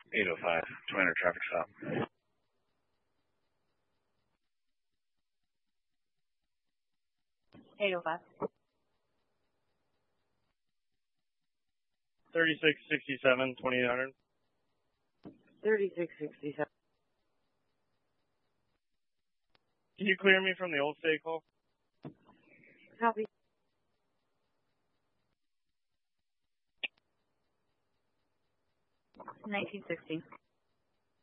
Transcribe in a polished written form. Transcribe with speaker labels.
Speaker 1: 805, 200 traffic stop.
Speaker 2: 805.
Speaker 3: 3667, 2800.
Speaker 2: 3667.
Speaker 3: Can you clear me from the old state call?
Speaker 2: Copy. 1960.